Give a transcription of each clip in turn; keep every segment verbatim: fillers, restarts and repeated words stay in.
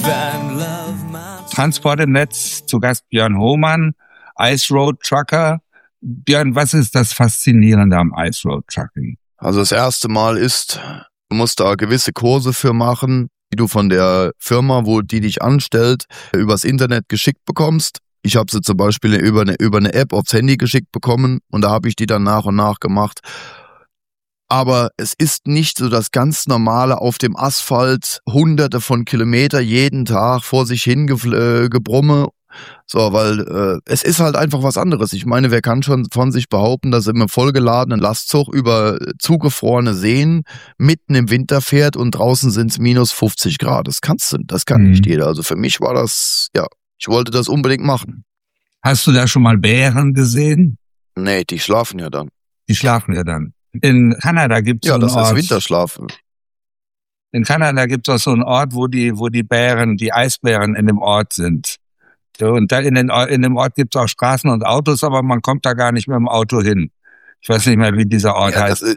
Transport im Netz, zu Gast Björn Hohmann, Ice Road Trucker. Björn, was ist das Faszinierende am Ice Road Trucking? Also das erste Mal ist, du musst da gewisse Kurse für machen, die du von der Firma, wo die dich anstellt, übers Internet geschickt bekommst. Ich habe sie zum Beispiel über eine, über eine App aufs Handy geschickt bekommen und da habe ich die dann nach und nach gemacht. Aber es ist nicht so das ganz normale auf dem Asphalt, hunderte von Kilometer jeden Tag vor sich hin ge- äh, gebrumme. So, weil äh, es ist halt einfach was anderes. Ich meine, wer kann schon von sich behaupten, dass er mit einem vollgeladenen Lastzug über zugefrorene Seen mitten im Winter fährt und draußen sind es minus fünfzig Grad. Das kannst du, das kann mhm. nicht jeder. Also für mich war das, ja, ich wollte das unbedingt machen. Hast du da schon mal Bären gesehen? Nee, die schlafen ja dann. Die schlafen ja dann. In Kanada gibt's ja, so einen das Ort. ist Winterschlaf. In Kanada gibt's auch so einen Ort, wo die, wo die Bären, die Eisbären in dem Ort sind. So, und da in, den, in dem Ort gibt's auch Straßen und Autos, aber man kommt da gar nicht mit dem Auto hin. Ich weiß nicht mehr, wie dieser Ort ja, heißt.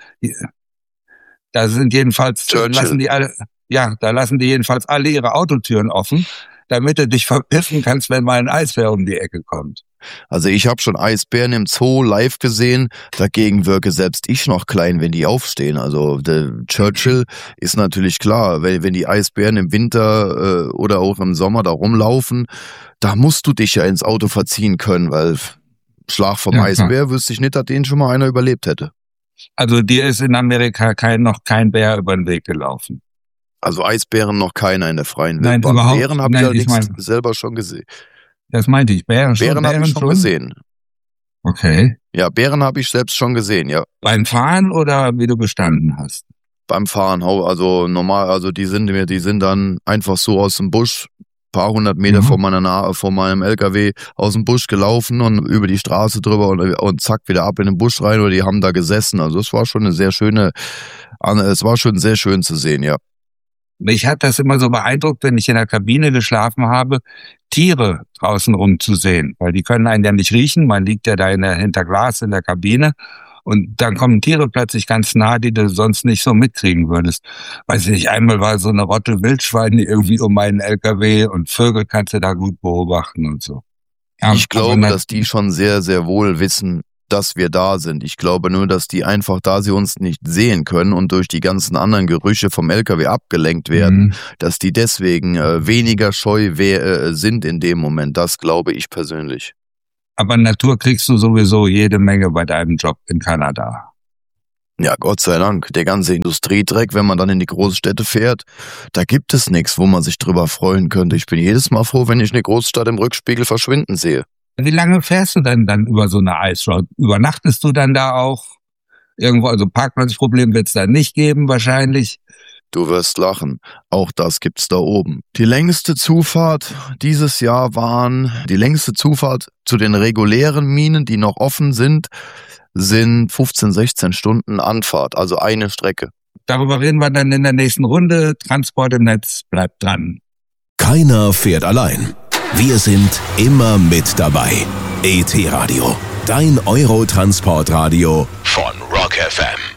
Da sind jedenfalls, Churchill. lassen die alle, ja, da lassen die jedenfalls alle ihre Autotüren offen, damit du dich verpiffen kannst, wenn mal ein Eisbär um die Ecke kommt. Also ich habe schon Eisbären im Zoo live gesehen, dagegen wirke selbst ich noch klein, wenn die aufstehen. Also der Churchill ist natürlich klar, wenn, wenn die Eisbären im Winter äh, oder auch im Sommer da rumlaufen, da musst du dich ja ins Auto verziehen können, weil Schlag vom ja, Eisbär wüsste ich nicht, dass den schon mal einer überlebt hätte. Also dir ist in Amerika kein, noch kein Bär über den Weg gelaufen? Also Eisbären noch keiner in der freien Nein, Wildbahn. überhaupt, Bären habe ich nein, allerdings ich mein, selber schon gesehen. Das meinte ich, Bären schon? Bären habe ich schon, schon gesehen. Okay. Ja, Bären habe ich selbst schon gesehen, ja. Beim Fahren oder wie du gestanden hast? Beim Fahren, also normal, also die sind mir, die sind dann einfach so aus dem Busch, paar hundert Meter mhm. vor meiner Na- vor meinem L K W aus dem Busch gelaufen und über die Straße drüber und, und zack wieder ab in den Busch rein oder die haben da gesessen. Also es war schon eine sehr schöne, es war schon sehr schön zu sehen, ja. Mich hat das immer so beeindruckt, wenn ich in der Kabine geschlafen habe, Tiere draußen rumzusehen, weil die können einen ja nicht riechen, man liegt ja da in der, hinter Glas in der Kabine und dann kommen Tiere plötzlich ganz nah, die du sonst nicht so mitkriegen würdest. Weiß ich nicht, einmal war so eine Rotte Wildschweine irgendwie um meinen L K W und Vögel kannst du da gut beobachten und so. Ja, ich glaube, dass die schon sehr, sehr wohl wissen, dass wir da sind. Ich glaube nur, dass die einfach, da sie uns nicht sehen können und durch die ganzen anderen Gerüche vom L K W abgelenkt werden, mhm. dass die deswegen äh, weniger scheu we- äh, sind in dem Moment. Das glaube ich persönlich. Aber Natur kriegst du sowieso jede Menge bei deinem Job in Kanada. Ja, Gott sei Dank. Der ganze Industriedreck, wenn man dann in die Großstädte fährt, da gibt es nichts, wo man sich drüber freuen könnte. Ich bin jedes Mal froh, wenn ich eine Großstadt im Rückspiegel verschwinden sehe. Wie lange fährst du denn dann über so eine Ice Road? Übernachtest du dann da auch irgendwo? Also Parkplatzproblem wird es da nicht geben wahrscheinlich. Du wirst lachen. Auch das gibt's da oben. Die längste Zufahrt dieses Jahr waren, die längste Zufahrt zu den regulären Minen, die noch offen sind, sind fünfzehn, sechzehn Stunden Anfahrt, also eine Strecke. Darüber reden wir dann in der nächsten Runde. Transport im Netz, bleibt dran. Keiner fährt allein. Wir sind immer mit dabei. E T Radio, dein Eurotransportradio von Rock F M.